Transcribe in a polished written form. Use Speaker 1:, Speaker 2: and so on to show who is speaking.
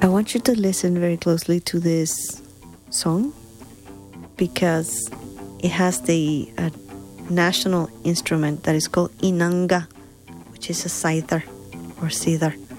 Speaker 1: I want you to listen very closely to this song because it has the national instrument that is called inanga, which is a zither or cedar.